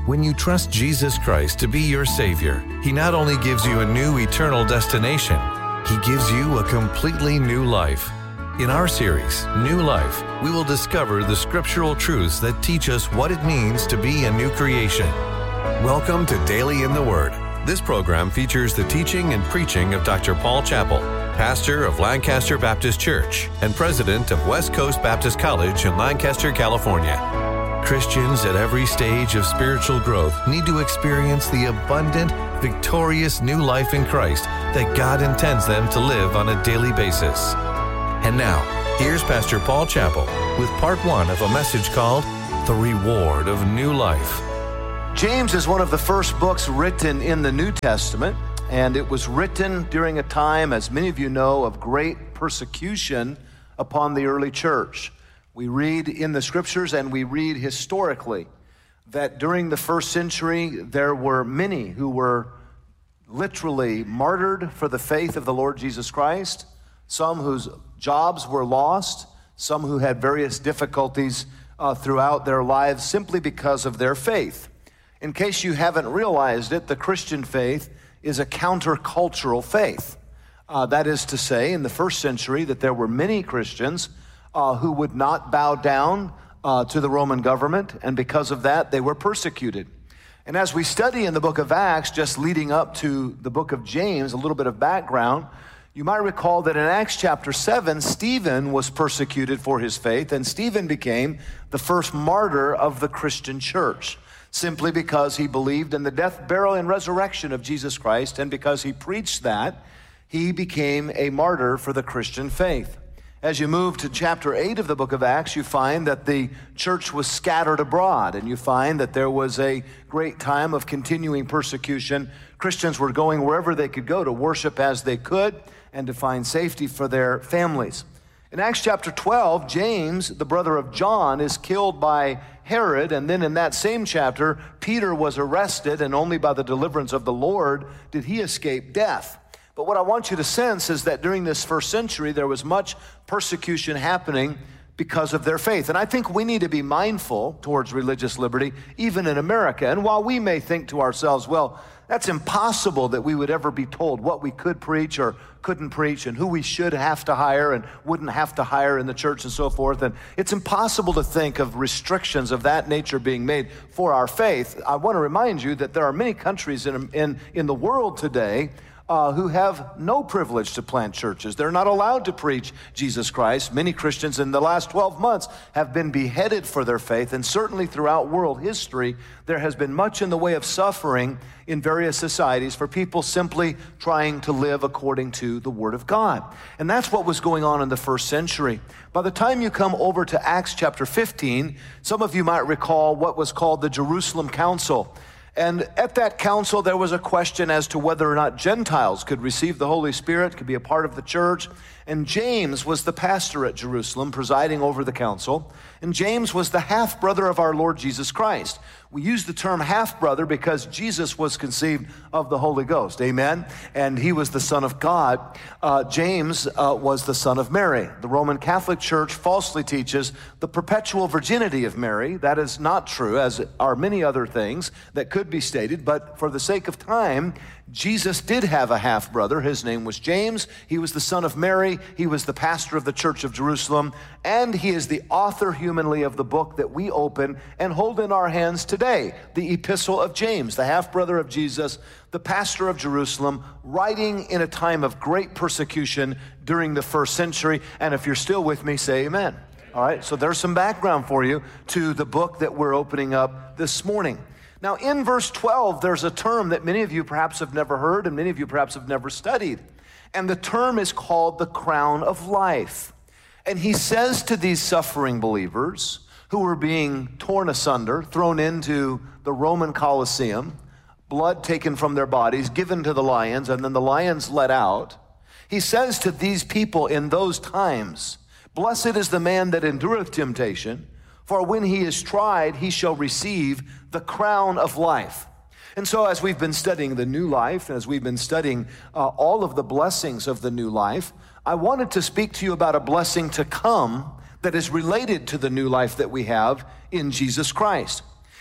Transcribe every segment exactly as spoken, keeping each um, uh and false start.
When you trust Jesus Christ to be your Savior, He not only gives you a new eternal destination, He gives you a completely new life. In our series, New Life, we will discover the scriptural truths that teach us what it means to be a new creation. Welcome to Daily in the Word. This program features the teaching and preaching of Doctor Paul Chappell, pastor of Lancaster Baptist Church and president of West Coast Baptist College in Lancaster, California. Christians at every stage of spiritual growth need to experience the abundant, victorious new life in Christ that God intends them to live on a daily basis. And now, here's Pastor Paul Chappell with part one of a message called The Reward of New Life. James is one of the first books written in the New Testament, and it was written during a time, as many of you know, of great persecution upon the early church. We read in the scriptures and we read historically that during the first century there were many who were literally martyred for the faith of the Lord Jesus Christ, some whose jobs were lost, some who had various difficulties uh, throughout their lives simply because of their faith. In case you haven't realized it, the Christian faith is a countercultural faith. Uh, that is to say, in the first century, that there were many Christians uh, who would not bow down uh, to the Roman government, and because of that, they were persecuted. And as we study in the book of Acts, just leading up to the book of James, a little bit of background, you might recall that in Acts chapter seven, Stephen was persecuted for his faith, and Stephen became the first martyr of the Christian church, simply because he believed in the death, burial, and resurrection of Jesus Christ, and because he preached that, he became a martyr for the Christian faith. As you move to chapter eight of the book of Acts, you find that the church was scattered abroad, and you find that there was a great time of continuing persecution. Christians were going wherever they could go to worship as they could and to find safety for their families. In Acts chapter twelve, James, the brother of John, is killed by Herod, and then in that same chapter, Peter was arrested, and only by the deliverance of the Lord did he escape death. But what I want you to sense is that during this first century, there was much persecution happening because of their faith. And I think we need to be mindful towards religious liberty, even in America. And while we may think to ourselves, well, that's impossible that we would ever be told what we could preach or couldn't preach and who we should have to hire and wouldn't have to hire in the church and so forth. And it's impossible to think of restrictions of that nature being made for our faith. I want to remind you that there are many countries in, in, in the world today Uh, who have no privilege to plant churches. They're not allowed to preach Jesus Christ. Many Christians in the last twelve months have been beheaded for their faith, and certainly throughout world history, there has been much in the way of suffering in various societies for people simply trying to live according to the Word of God. And that's what was going on in the first century. By the time you come over to Acts chapter fifteen, some of you might recall what was called the Jerusalem Council. And at that council, there was a question as to whether or not Gentiles could receive the Holy Spirit, could be a part of the church. And James was the pastor at Jerusalem, presiding over the council. And James was the half-brother of our Lord Jesus Christ. We use the term half-brother because Jesus was conceived of the Holy Ghost, amen? And he was the Son of God. Uh, James uh, was the son of Mary. The Roman Catholic Church falsely teaches the perpetual virginity of Mary. That is not true, as are many other things that could be stated, but for the sake of time, Jesus did have a half-brother. His name was James. He was the son of Mary. He was the pastor of the Church of Jerusalem, and he is the author humanly of the book that we open and hold in our hands today, the Epistle of James, the half-brother of Jesus, the pastor of Jerusalem, writing in a time of great persecution during the first century. And if you're still with me, say amen. All right, so there's some background for you to the book that we're opening up this morning. Now, in verse twelve, there's a term that many of you perhaps have never heard and many of you perhaps have never studied. And the term is called the crown of life. And he says to these suffering believers who were being torn asunder, thrown into the Roman Colosseum, blood taken from their bodies, given to the lions, and then the lions let out. He says to these people in those times, "Blessed is the man that endureth temptation, for when he is tried, he shall receive the crown of life." And so as we've been studying the new life, as we've been studying uh, all of the blessings of the new life, I wanted to speak to you about a blessing to come that is related to the new life that we have in Jesus Christ.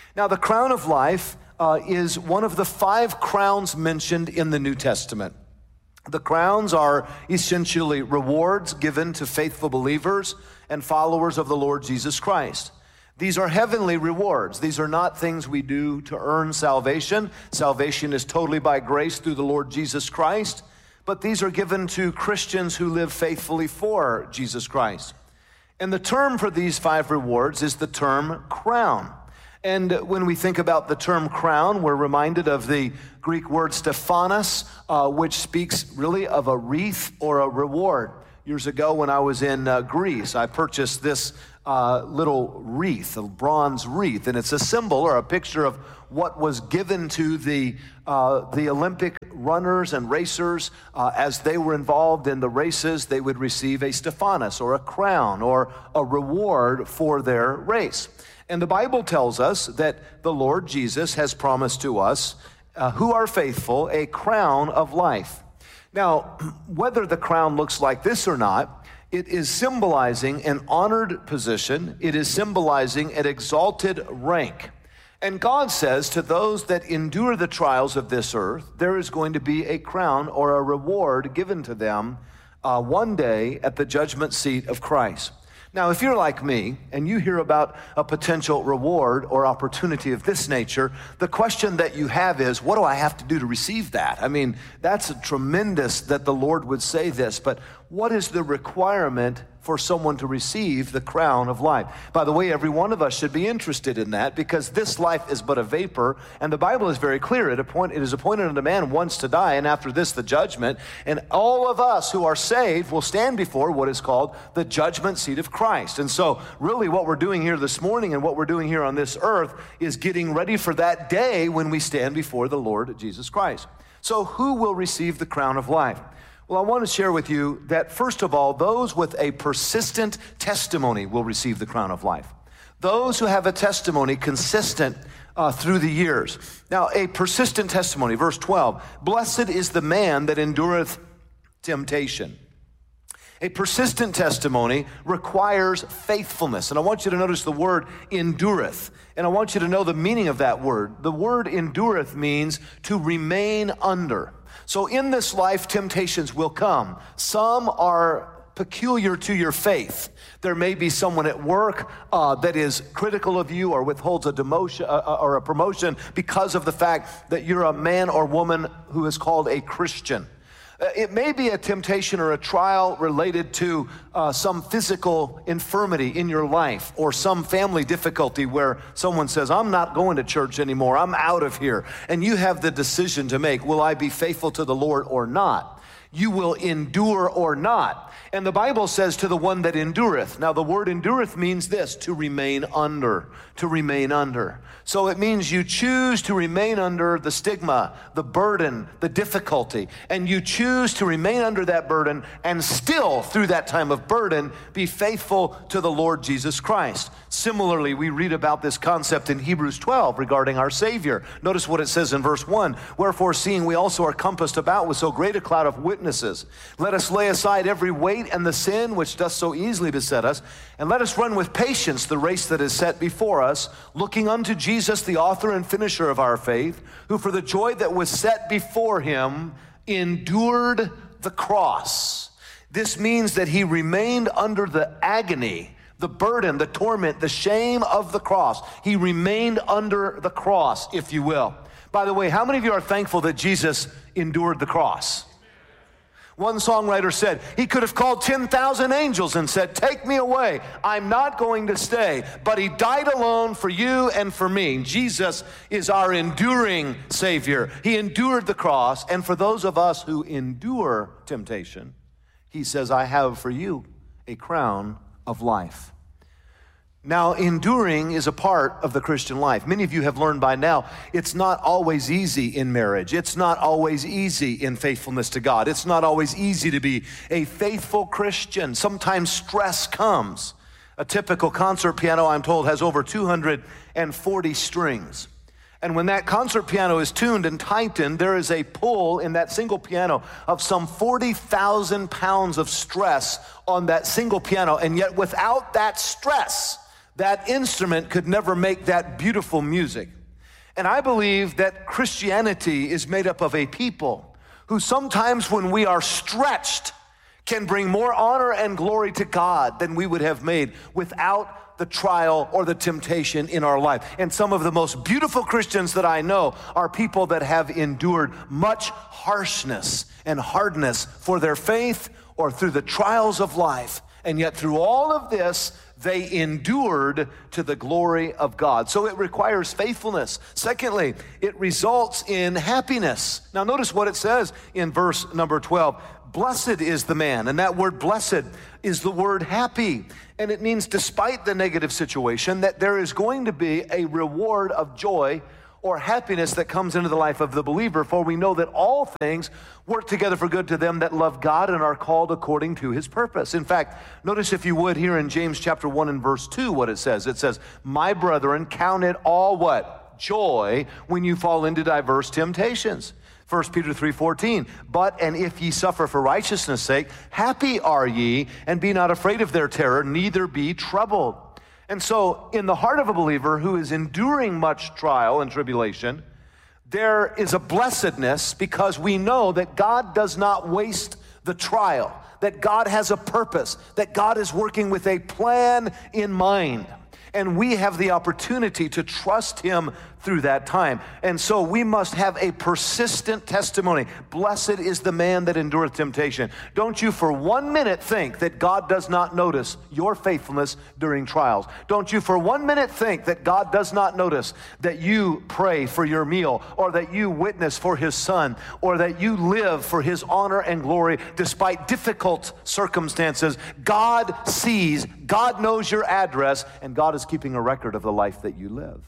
Now, the crown of life uh, is one of the five crowns mentioned in the New Testament. The crowns are essentially rewards given to faithful believers and followers of the Lord Jesus Christ. These are heavenly rewards. These are not things we do to earn salvation. Salvation is totally by grace through the Lord Jesus Christ, but these are given to Christians who live faithfully for Jesus Christ. And the term for these five rewards is the term crown. And when we think about the term crown, we're reminded of the Greek word stephanos, uh, which speaks really of a wreath or a reward. Years ago when I was in uh, Greece, I purchased this uh, little wreath, a bronze wreath, and it's a symbol or a picture of what was given to the uh, the Olympic runners and racers uh, as they were involved in the races. They would receive a stephanos or a crown or a reward for their race. And the Bible tells us that the Lord Jesus has promised to us, uh, who are faithful, a crown of life. Now, whether the crown looks like this or not, it is symbolizing an honored position. It is symbolizing an exalted rank. And God says to those that endure the trials of this earth, there is going to be a crown or a reward given to them uh, one day at the judgment seat of Christ. Now, if you're like me and you hear about a potential reward or opportunity of this nature, the question that you have is, what do I have to do to receive that? I mean, that's a tremendous that the Lord would say this, but what is the requirement for someone to receive the crown of life? By the way, every one of us should be interested in that because this life is but a vapor, and the Bible is very clear. It, appoint, it is appointed unto man once to die, and after this the judgment, and all of us who are saved will stand before what is called the judgment seat of Christ. And so really what we're doing here this morning and what we're doing here on this earth is getting ready for that day when we stand before the Lord Jesus Christ. So who will receive the crown of life? Well, I want to share with you that, first of all, those with a persistent testimony will receive the crown of life. Those who have a testimony consistent uh, through the years. Now, a persistent testimony, verse twelve, blessed is the man that endureth temptation. A persistent testimony requires faithfulness. And I want you to notice the word endureth. And I want you to know the meaning of that word. The word endureth means to remain under. So in this life, temptations will come. Some are peculiar to your faith. There may be someone at work uh, that is critical of you or withholds a demotion uh, or a promotion because of the fact that you're a man or woman who is called a Christian. It may be a temptation or a trial related to uh, some physical infirmity in your life or some family difficulty where someone says, I'm not going to church anymore, I'm out of here. And you have the decision to make, will I be faithful to the Lord or not? You will endure or not. And the Bible says to the one that endureth. Now the word endureth means this, to remain under, to remain under. So it means you choose to remain under the stigma, the burden, the difficulty, and you choose to remain under that burden and still, through that time of burden, be faithful to the Lord Jesus Christ. Similarly, we read about this concept in Hebrews twelve regarding our Savior. Notice what it says in verse one, wherefore seeing we also are compassed about with so great a cloud of witnesses, let us lay aside every weight and the sin which doth so easily beset us, and let us run with patience the race that is set before us, looking unto Jesus, the author and finisher of our faith, who for the joy that was set before him endured the cross. This means that he remained under the agony, the burden, the torment, the shame of the cross. He remained under the cross, if you will. By the way, how many of you are thankful that Jesus endured the cross? One songwriter said, he could have called ten thousand angels and said, take me away. I'm not going to stay. But he died alone for you and for me. Jesus is our enduring Savior. He endured the cross. And for those of us who endure temptation, he says, I have for you a crown of life. Now, enduring is a part of the Christian life. Many of you have learned by now, it's not always easy in marriage. It's not always easy in faithfulness to God. It's not always easy to be a faithful Christian. Sometimes stress comes. A typical concert piano, I'm told, has over two hundred forty strings. And when that concert piano is tuned and tightened, there is a pull in that single piano of some forty thousand pounds of stress on that single piano. And yet without that stress, that instrument could never make that beautiful music. And I believe that Christianity is made up of a people who sometimes when we are stretched can bring more honor and glory to God than we would have made without the trial or the temptation in our life. And some of the most beautiful Christians that I know are people that have endured much harshness and hardness for their faith or through the trials of life. And yet through all of this, they endured to the glory of God. So it requires faithfulness. Secondly, it results in happiness. Now notice what it says in verse number twelve. Blessed is the man, and that word blessed is the word happy. And it means despite the negative situation, that there is going to be a reward of joy or happiness that comes into the life of the believer. For we know that all things work together for good to them that love God and are called according to his purpose. In fact, notice if you would here in James chapter one and verse two what it says. It says, my brethren, count it all what? Joy when you fall into diverse temptations. First Peter three fourteen, but and if ye suffer for righteousness' sake, happy are ye, and be not afraid of their terror, neither be troubled. And so in the heart of a believer who is enduring much trial and tribulation, there is a blessedness because we know that God does not waste the trial, that God has a purpose, that God is working with a plan in mind. And we have the opportunity to trust him through that time. And so we must have a persistent testimony. Blessed is the man that endureth temptation. Don't you for one minute think that God does not notice your faithfulness during trials. Don't you for one minute think that God does not notice that you pray for your meal, or that you witness for his son, or that you live for his honor and glory despite difficult circumstances. God sees, God knows your address, and God is keeping a record of the life that you live.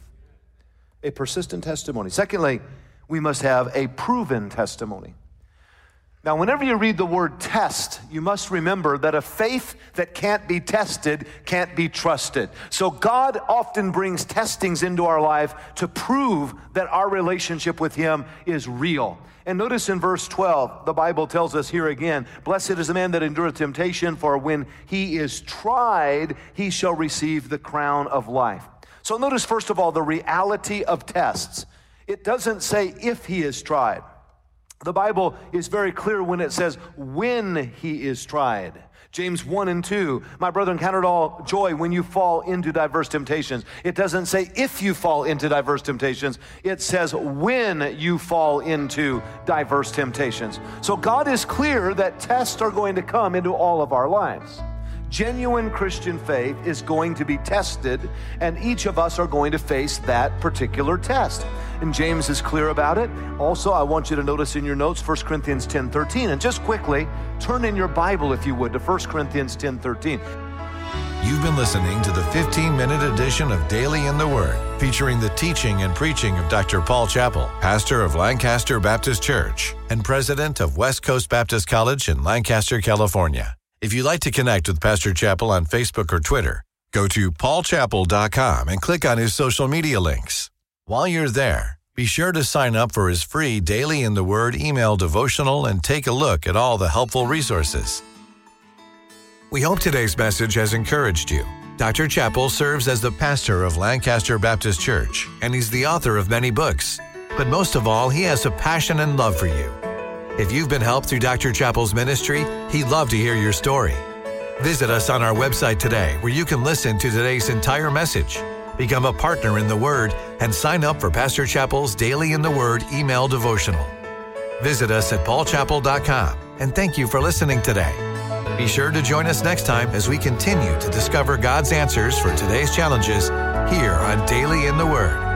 A persistent testimony. Secondly, we must have a proven testimony. Now, whenever you read the word test, you must remember that a faith that can't be tested can't be trusted. So God often brings testings into our life to prove that our relationship with him is real. And notice in verse twelve, the Bible tells us here again, blessed is the man that endureth temptation, for when he is tried, he shall receive the crown of life. So notice, first of all, the reality of tests. It doesn't say if he is tried. The Bible is very clear when it says when he is tried. James one and two, my brethren, count it all joy when you fall into diverse temptations. It doesn't say if you fall into diverse temptations. It says when you fall into diverse temptations. So God is clear that tests are going to come into all of our lives. Genuine Christian faith is going to be tested, and each of us are going to face that particular test. And James is clear about it. Also, I want you to notice in your notes First Corinthians ten thirteen. And just quickly, turn in your Bible, if you would, to First Corinthians ten thirteen. You've been listening to the fifteen-minute edition of Daily in the Word, featuring the teaching and preaching of Doctor Paul Chappell, pastor of Lancaster Baptist Church and president of West Coast Baptist College in Lancaster, California. If you'd like to connect with Pastor Chappell on Facebook or Twitter, go to paul chappell dot com and click on his social media links. While you're there, be sure to sign up for his free Daily in the Word email devotional and take a look at all the helpful resources. We hope today's message has encouraged you. Doctor Chappell serves as the pastor of Lancaster Baptist Church, and he's the author of many books. But most of all, he has a passion and love for you. If you've been helped through Doctor Chappell's ministry, he'd love to hear your story. Visit us on our website today, where you can listen to today's entire message, become a partner in the Word, and sign up for Pastor Chappell's Daily in the Word email devotional. Visit us at paul chappell dot com, and thank you for listening today. Be sure to join us next time as we continue to discover God's answers for today's challenges here on Daily in the Word.